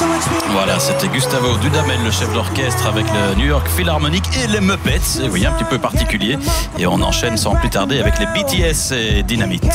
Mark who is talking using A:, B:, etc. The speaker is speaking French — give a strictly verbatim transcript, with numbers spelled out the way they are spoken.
A: Voilà, c'était Gustavo Dudamel, le chef d'orchestre avec le New York Philharmonic et les Muppets. Et oui, un petit peu particulier. Et on enchaîne sans plus tarder avec les B T S et Dynamite.